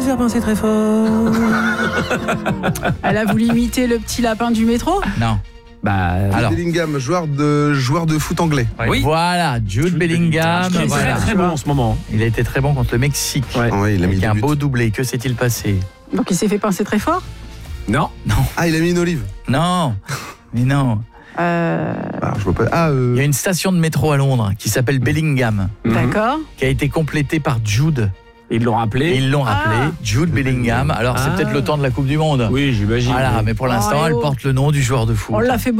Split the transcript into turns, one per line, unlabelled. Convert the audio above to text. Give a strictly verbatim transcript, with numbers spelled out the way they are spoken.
te faire penser très fort.
Elle a voulu imiter le petit lapin du métro.
Non.
Bah,
Alors.
Bellingham, joueur de, joueur de foot anglais.
Oui. Voilà, Jude, Jude Bellingham.
Il est
voilà.
très très bon en ce moment.
Il a été très bon contre le Mexique.
Ouais. Ouais, il a mis
avec un
buts.
beau doublé. Que s'est-il passé?
Donc il s'est fait pincer très fort.
Non.
Non.
Ah, il a mis une olive.
Non. Mais non.
Euh...
Ah, je vois pas. Ah, euh...
Il y a une station de métro à Londres qui s'appelle Bellingham,
D'accord.
qui a été complétée par Jude.
Ils l'ont rappelé.
Et ils l'ont rappelé,
Ah.
Jude Bellingham. Alors c'est
Ah.
peut-être le temps de la Coupe du Monde.
Oui, j'imagine.
Voilà, mais pour l'instant,
Oh,
elle
oh.
porte le nom du joueur de foot.
On l'a fait